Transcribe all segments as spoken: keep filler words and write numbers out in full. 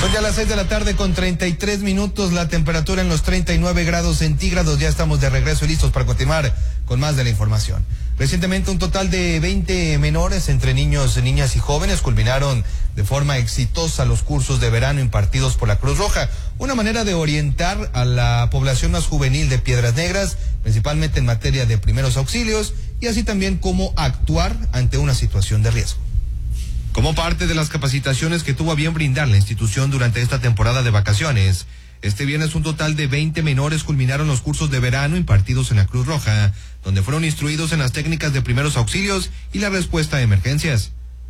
Son ya las seis de la tarde con treinta y tres minutos, la temperatura en los treinta y nueve grados centígrados. Ya estamos de regreso y listos para continuar con más de la información. Recientemente un total de veinte menores entre niños, niñas y jóvenes culminaron de forma exitosa los cursos de verano impartidos por la Cruz Roja. Una manera de orientar a la población más juvenil de Piedras Negras, principalmente en materia de primeros auxilios y así también cómo actuar ante una situación de riesgo. Como parte de las capacitaciones que tuvo a bien brindar la institución durante esta temporada de vacaciones, este viernes un total de veinte menores culminaron los cursos de verano impartidos en la Cruz Roja, donde fueron instruidos en las técnicas de primeros auxilios y la respuesta a emergencias.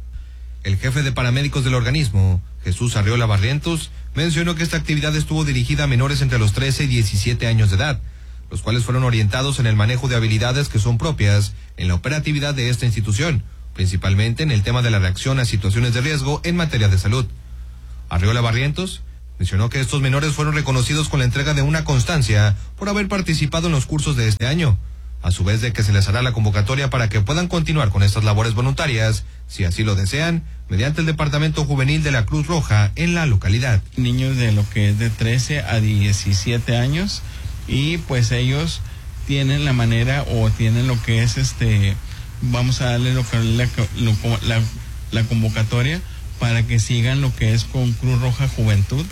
El jefe de paramédicos del organismo, Jesús Arriola Barrientos, mencionó que esta actividad estuvo dirigida a menores entre los trece y diecisiete años de edad, los cuales fueron orientados en el manejo de habilidades que son propias en la operatividad de esta institución, principalmente en el tema de la reacción a situaciones de riesgo en materia de salud. Arriola Barrientos mencionó que estos menores fueron reconocidos con la entrega de una constancia por haber participado en los cursos de este año, a su vez de que se les hará la convocatoria para que puedan continuar con estas labores voluntarias, si así lo desean, mediante el Departamento Juvenil de la Cruz Roja en la localidad. Niños de lo que es de trece a diecisiete años, y pues ellos tienen la manera o tienen lo que es este... vamos a darle lo que la, lo, la, la convocatoria para que sigan lo que es con Cruz Roja Juventud,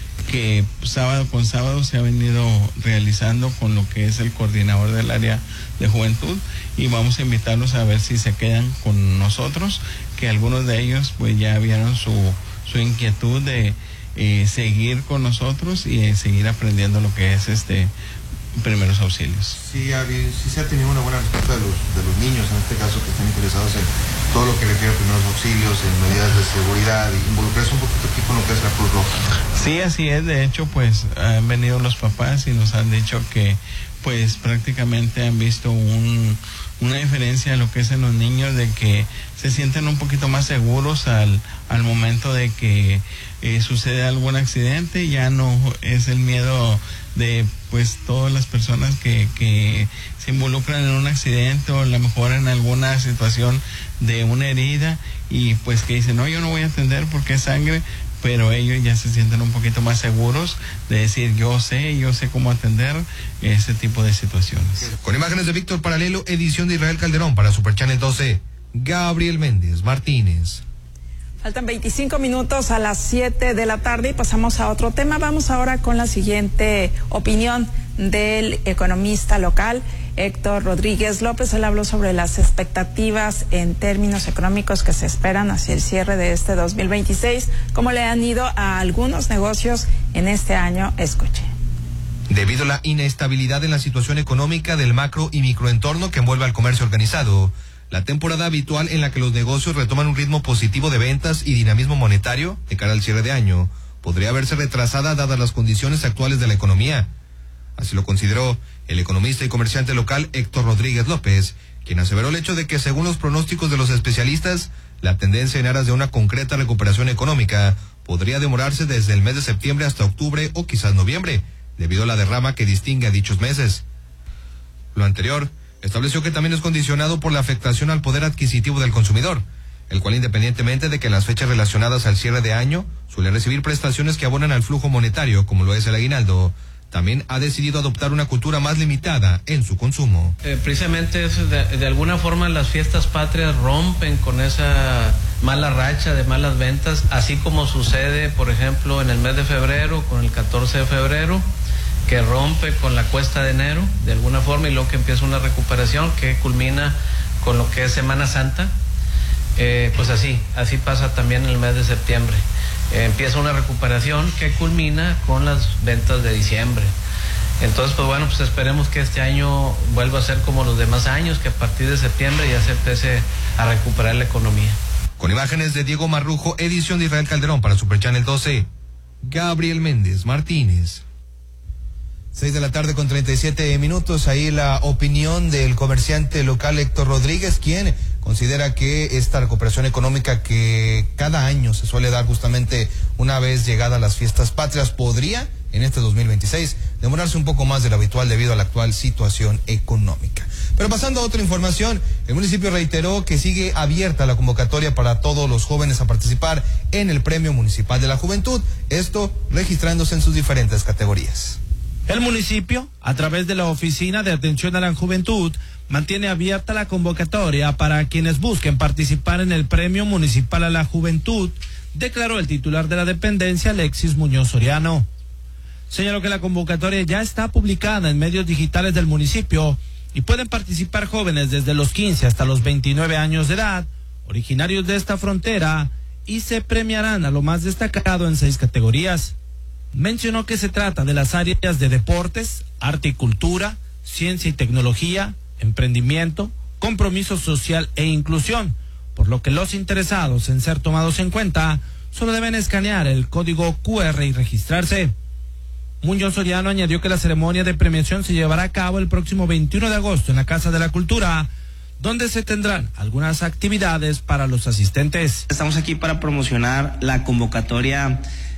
que sábado con sábado se ha venido realizando con lo que es el coordinador del área de juventud, y vamos a invitarlos a ver si se quedan con nosotros, que algunos de ellos pues ya vieron su, su inquietud de eh, seguir con nosotros y eh, seguir aprendiendo lo que es este primeros auxilios. Sí, sí se ha tenido una buena respuesta de los, de los niños, en este caso, que están interesados en todo lo que refiere a primeros auxilios, en medidas de seguridad, y involucrarse un poquito aquí con lo que es la Cruz Roja. Sí, así es. De hecho, pues han venido los papás y nos han dicho que pues prácticamente han visto un, una diferencia en lo que es en los niños, de que se sienten un poquito más seguros al, al momento de que eh, sucede algún accidente. Ya no es el miedo de pues todas las personas que, que se involucran en un accidente o a lo mejor en alguna situación de una herida, y pues que dicen, no, yo no voy a atender porque es sangre, pero ellos ya se sienten un poquito más seguros de decir, yo sé, yo sé cómo atender ese tipo de situaciones. Con imágenes de Víctor Paralelo, edición de Israel Calderón para Super Channel doce, Gabriel Méndez Martínez. Faltan veinticinco minutos a las siete de la tarde y pasamos a otro tema. Vamos ahora con la siguiente opinión del economista local, Héctor Rodríguez López. Él habló sobre las expectativas en términos económicos que se esperan hacia el cierre de este dos mil veintiséis, cómo le han ido a algunos negocios en este año. Escuche. Debido a la inestabilidad en la situación económica del macro y microentorno que envuelve al comercio organizado, la temporada habitual en la que los negocios retoman un ritmo positivo de ventas y dinamismo monetario de cara al cierre de año podría verse retrasada dadas las condiciones actuales de la economía. Así lo consideró el economista y comerciante local Héctor Rodríguez López, quien aseveró el hecho de que, según los pronósticos de los especialistas, la tendencia en aras de una concreta recuperación económica podría demorarse desde el mes de septiembre hasta octubre o quizás noviembre, debido a la derrama que distingue a dichos meses. Lo anterior estableció que también es condicionado por la afectación al poder adquisitivo del consumidor, el cual, independientemente de que en las fechas relacionadas al cierre de año suele recibir prestaciones que abonan al flujo monetario, como lo es el aguinaldo, también ha decidido adoptar una cultura más limitada en su consumo. Eh, precisamente es de, de alguna forma las fiestas patrias rompen con esa mala racha de malas ventas, así como sucede, por ejemplo, en el mes de febrero, con el catorce de febrero, que rompe con la cuesta de enero, de alguna forma, y luego que empieza una recuperación que culmina con lo que es Semana Santa. Eh, pues así, así pasa también en el mes de septiembre. Eh, empieza una recuperación que culmina con las ventas de diciembre. Entonces, pues bueno, pues esperemos que este año vuelva a ser como los demás años, que a partir de septiembre ya se empiece a recuperar la economía. Con imágenes de Diego Marrujo, edición de Israel Calderón para Super Channel doce, Gabriel Méndez Martínez. Seis de la tarde con treinta y siete minutos, ahí la opinión del comerciante local Héctor Rodríguez, quien considera que esta recuperación económica que cada año se suele dar justamente una vez llegadas las fiestas patrias podría, en este dos mil veintiséis, demorarse un poco más de lo habitual debido a la actual situación económica. Pero pasando a otra información, el municipio reiteró que sigue abierta la convocatoria para todos los jóvenes a participar en el Premio Municipal de la Juventud, esto registrándose en sus diferentes categorías. El municipio, a través de la Oficina de Atención a la Juventud, mantiene abierta la convocatoria para quienes busquen participar en el Premio Municipal a la Juventud, declaró el titular de la dependencia, Alexis Muñoz Soriano. Señaló que la convocatoria ya está publicada en medios digitales del municipio y pueden participar jóvenes desde los quince hasta los veintinueve años de edad, originarios de esta frontera, y se premiarán a lo más destacado en seis categorías. Mencionó que se trata de las áreas de deportes, arte y cultura, ciencia y tecnología, emprendimiento, compromiso social e inclusión, por lo que los interesados en ser tomados en cuenta solo deben escanear el código Q R y registrarse. Muñoz Soriano añadió que la ceremonia de premiación se llevará a cabo el próximo veintiuno de agosto en la Casa de la Cultura, donde se tendrán algunas actividades para los asistentes. Estamos aquí para promocionar la convocatoria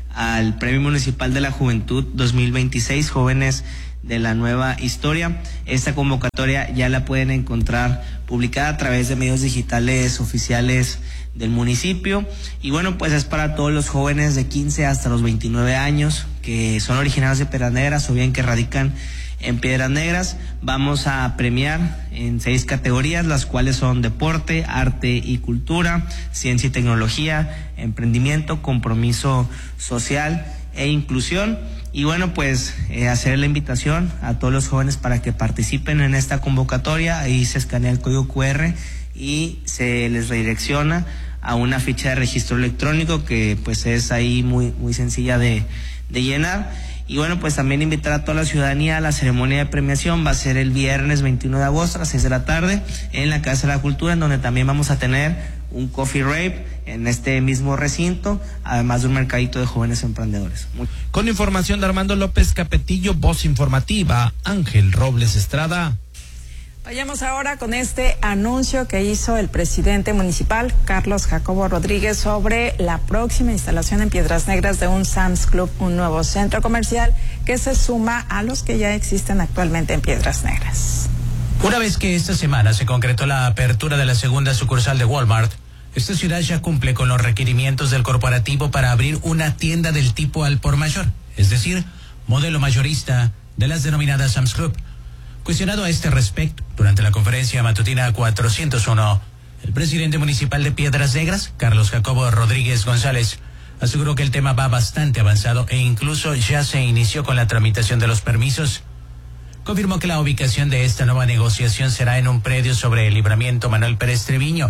al Premio Municipal de la Juventud dos mil veintiséis, Jóvenes de la Nueva Historia. Esta convocatoria ya la pueden encontrar publicada a través de medios digitales oficiales del municipio, y bueno, pues es para todos los jóvenes de quince hasta los veintinueve años que son originarios de Piedras Negras o bien que radican en Piedras Negras. Vamos a premiar en seis categorías, las cuales son deporte, arte y cultura, ciencia y tecnología, emprendimiento, compromiso social e inclusión. Y bueno, pues eh, hacer la invitación a todos los jóvenes para que participen en esta convocatoria. Ahí se escanea el código Q R y se les redirecciona a una ficha de registro electrónico que pues es ahí muy, muy sencilla de, de llenar. Y bueno, pues también invitar a toda la ciudadanía a la ceremonia de premiación. Va a ser el viernes veintiuno de agosto a las seis de la tarde en la Casa de la Cultura, en donde también vamos a tener un coffee rave en este mismo recinto, además de un mercadito de jóvenes emprendedores. Muy... Con información de Armando López Capetillo, voz informativa, Ángel Robles Estrada. Vayamos ahora con este anuncio que hizo el presidente municipal, Carlos Jacobo Rodríguez, sobre la próxima instalación en Piedras Negras de un Sam's Club, un nuevo centro comercial que se suma a los que ya existen actualmente en Piedras Negras. Una vez que esta semana se concretó la apertura de la segunda sucursal de Walmart, esta ciudad ya cumple con los requerimientos del corporativo para abrir una tienda del tipo al por mayor, es decir, modelo mayorista de las denominadas Sam's Club. Cuestionado a este respecto, durante la conferencia matutina cuatrocientos uno, el presidente municipal de Piedras Negras, Carlos Jacobo Rodríguez González, aseguró que el tema va bastante avanzado e incluso ya se inició con la tramitación de los permisos. Confirmó que la ubicación de esta nueva negociación será en un predio sobre el libramiento Manuel Pérez Treviño,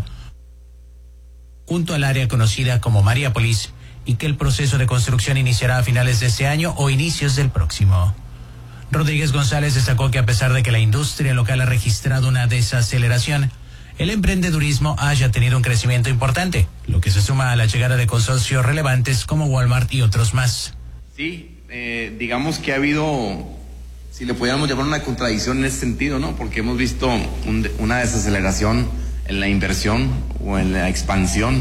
junto al área conocida como Mariápolis, y que el proceso de construcción iniciará a finales de este año o inicios del próximo. Rodríguez González destacó que a pesar de que la industria local ha registrado una desaceleración, el emprendedurismo haya tenido un crecimiento importante, lo que se suma a la llegada de consorcios relevantes como Walmart y otros más. Sí, eh, digamos que ha habido, si le pudiéramos llamar una contradicción en ese sentido, ¿no? Porque hemos visto un, una desaceleración en la inversión o en la expansión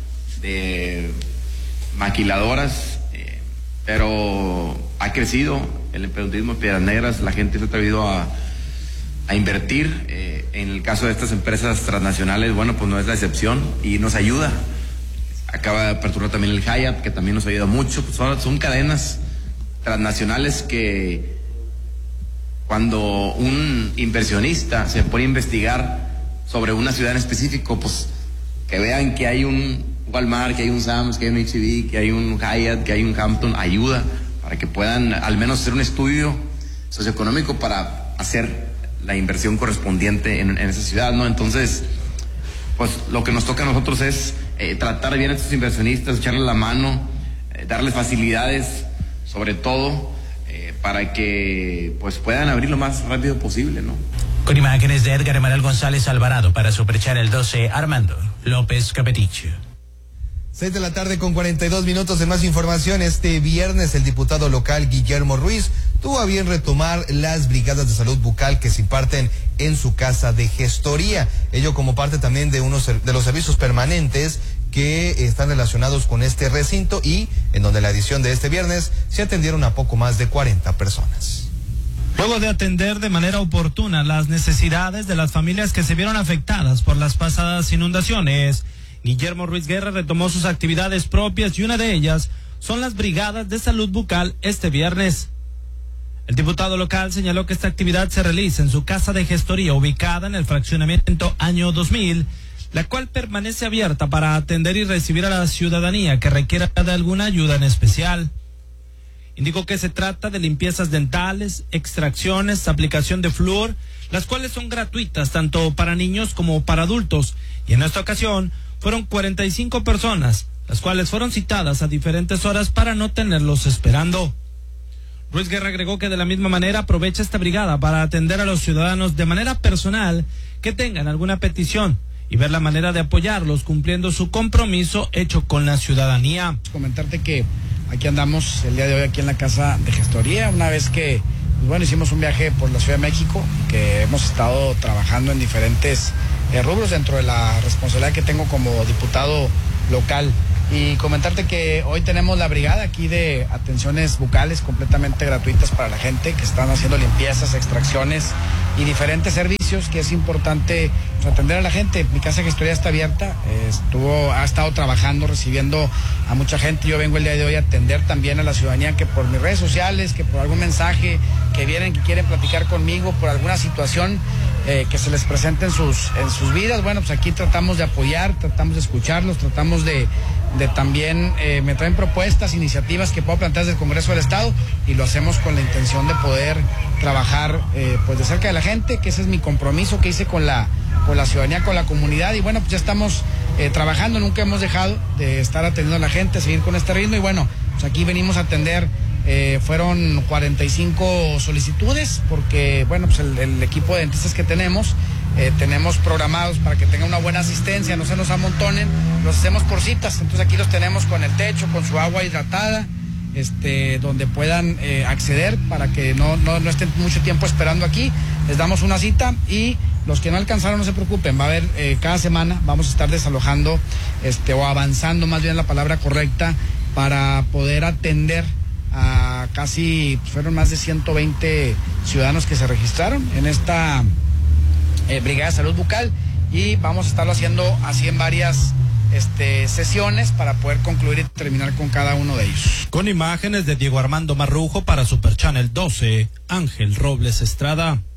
de maquiladoras, eh, pero ha crecido el emprendedurismo en Piedras Negras, la gente se ha atrevido a, a invertir. Eh, en el caso de estas empresas transnacionales, bueno, pues no es la excepción y nos ayuda. Acaba de aperturar también el Hyatt, que también nos ayuda mucho. Pues son, son cadenas transnacionales que cuando un inversionista se pone a investigar sobre una ciudad en específico, pues que vean que hay un Walmart, que hay un Sam's, que hay un H E B, que hay un Hyatt, que hay un Hampton, ayuda para que puedan al menos hacer un estudio socioeconómico para hacer la inversión correspondiente en, en esa ciudad, ¿no? Entonces, pues lo que nos toca a nosotros es eh, tratar bien a estos inversionistas, echarles la mano, eh, darles facilidades, sobre todo, eh, para que pues puedan abrir lo más rápido posible, ¿no? Con imágenes de Edgar Emanuel González Alvarado para Superchar el doce, Armando López Capetillo. Seis de la tarde con cuarenta y dos minutos. De más información, este viernes el diputado local Guillermo Ruiz tuvo a bien retomar las brigadas de salud bucal que se imparten en su casa de gestoría, ello como parte también de unos de los servicios permanentes que están relacionados con este recinto y en donde la edición de este viernes se atendieron a poco más de cuarenta personas. Luego de atender de manera oportuna las necesidades de las familias que se vieron afectadas por las pasadas inundaciones, Guillermo Ruiz Guerra retomó sus actividades propias y una de ellas son las brigadas de salud bucal este viernes. El diputado local señaló que esta actividad se realiza en su casa de gestoría ubicada en el fraccionamiento Año dos mil, la cual permanece abierta para atender y recibir a la ciudadanía que requiera de alguna ayuda en especial. Indicó que se trata de limpiezas dentales, extracciones, aplicación de flúor, las cuales son gratuitas tanto para niños como para adultos, y en esta ocasión fueron cuarenta y cinco personas, las cuales fueron citadas a diferentes horas para no tenerlos esperando. Ruiz Guerra agregó que de la misma manera aprovecha esta brigada para atender a los ciudadanos de manera personal que tengan alguna petición y ver la manera de apoyarlos cumpliendo su compromiso hecho con la ciudadanía. Comentarte que aquí andamos el día de hoy aquí en la casa de gestoría, una vez que, pues bueno, hicimos un viaje por la Ciudad de México, que hemos estado trabajando en diferentes eh, rubros dentro de la responsabilidad que tengo como diputado local. Y comentarte que hoy tenemos la brigada aquí de atenciones bucales completamente gratuitas para la gente que están haciendo limpiezas, extracciones y diferentes servicios que es importante pues, atender a la gente. Mi casa de gestoría está abierta, eh, estuvo, ha estado trabajando, recibiendo a mucha gente. Yo vengo el día de hoy a atender también a la ciudadanía que por mis redes sociales, que por algún mensaje, que vienen, que quieren platicar conmigo por alguna situación eh, que se les presente en sus, en sus vidas. Bueno, pues aquí tratamos de apoyar, tratamos de escucharlos, tratamos de de también eh, me traen propuestas, iniciativas que puedo plantear desde el Congreso del Estado y lo hacemos con la intención de poder trabajar eh, pues de cerca de la gente, que ese es mi compromiso que hice con la, con la ciudadanía, con la comunidad y bueno, pues ya estamos eh, trabajando, nunca hemos dejado de estar atendiendo a la gente, seguir con este ritmo y bueno, pues aquí venimos a atender, eh, fueron cuarenta y cinco solicitudes porque bueno, pues el, el equipo de dentistas que tenemos Eh, tenemos programados para que tengan una buena asistencia, no se nos amontonen, los hacemos por citas, entonces aquí los tenemos con el techo, con su agua hidratada, este, donde puedan eh, acceder para que no, no, no estén mucho tiempo esperando aquí, les damos una cita y los que no alcanzaron no se preocupen, va a haber eh, cada semana, vamos a estar desalojando este, o avanzando más bien la palabra correcta para poder atender a casi, pues, fueron más de ciento veinte ciudadanos que se registraron en esta Eh, Brigada de Salud Bucal y vamos a estarlo haciendo así en varias este, sesiones para poder concluir y terminar con cada uno de ellos. Con imágenes de Diego Armando Marrujo para Super Channel doce, Ángel Robles Estrada.